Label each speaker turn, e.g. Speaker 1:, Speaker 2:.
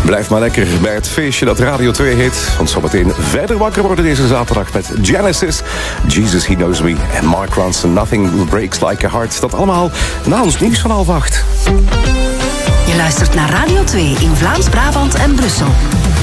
Speaker 1: Blijf maar lekker bij het feestje dat Radio 2 heet. Want zometeen verder wakker worden deze zaterdag met Genesis, Jesus He Knows Me en Mark Ronson, Nothing Breaks Like a Heart. Dat allemaal na ons nieuws van 7:30.
Speaker 2: Je luistert naar Radio 2 in Vlaams-Brabant en Brussel.